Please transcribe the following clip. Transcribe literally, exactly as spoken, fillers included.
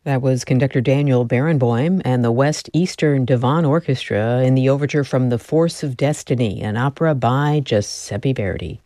That was conductor Daniel Barenboim and the West Eastern Divan Orchestra in the overture from The Force of Destiny, an opera by Giuseppe Verdi.